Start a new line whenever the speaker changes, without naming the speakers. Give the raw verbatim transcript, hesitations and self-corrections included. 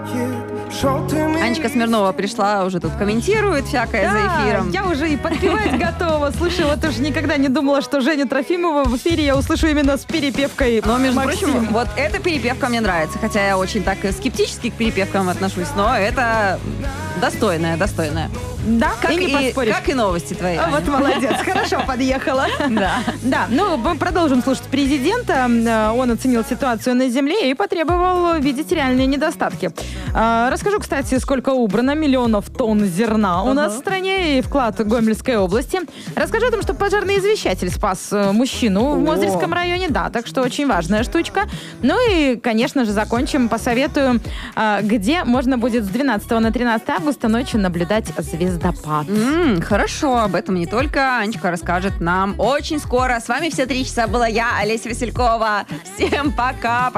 Анечка Смирнова пришла, уже тут комментирует всякое
да,
за эфиром.
Я уже и подпевать готова. Слушай, вот уж никогда не думала, что Женю Трофимова в эфире я услышу именно с перепевкой.
Но, между
Максим.
прочим, вот эта перепевка мне нравится. Хотя я очень так скептически к перепевкам отношусь, но это достойная, достойная.
Да,
как
и не
и,
поспоришь.
Как и новости твои,
А,
Аня.
вот молодец, хорошо подъехала.
Да.
Да, ну мы продолжим слушать президента. Он оценил ситуацию на земле и потребовал видеть реальные недостатки. Расскажу, кстати, сколько убрано миллионов тонн зерна у нас в стране и вклад Гомельской области. Расскажу о том, что пожарный извещатель спас мужчину в Мозырском районе. Да, так что очень важная штучка. Ну и, конечно же, закончим. Посоветую, где можно будет с двенадцатого на тринадцатое августа ночью наблюдать звездопад.
М-м, хорошо, об этом не только Анечка расскажет нам очень скоро. С вами все три часа была я, Олеся Василькова. Всем пока!